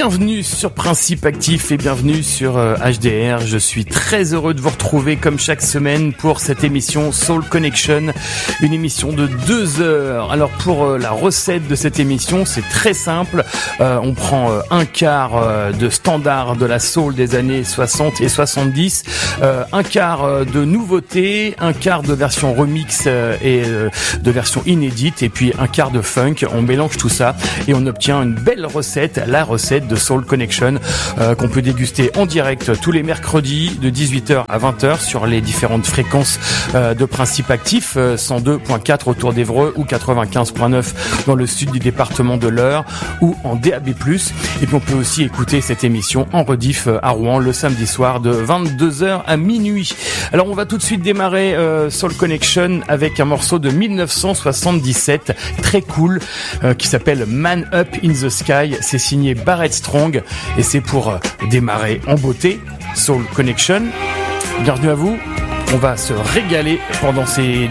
Bienvenue sur Principe Actif et bienvenue sur HDR. Je suis très heureux de vous retrouver comme chaque semaine pour cette émission Soul Connection, une émission de 2 heures. Alors pour la recette de cette émission, c'est très simple. On prend un quart de standard de la soul des années 60 et 70, un quart de nouveautés, un quart de version remix et de version inédite et puis un quart de funk. On mélange tout ça et on obtient une belle recette, la recette de Soul Connection qu'on peut déguster en direct tous les mercredis de 18h à 20h sur les différentes fréquences de Principe Actif, 102.4 autour d'Évreux ou 95.9 dans le sud du département de l'Eure ou en DAB+. Et puis on peut aussi écouter cette émission en rediff à Rouen le samedi soir de 22h à minuit. Alors on va tout de suite démarrer Soul Connection avec un morceau de 1977 très cool qui s'appelle Man Up in the Sky. C'est signé Barrett Strong et c'est pour démarrer en beauté Soul Connection. Bienvenue à vous. On va se régaler pendant ces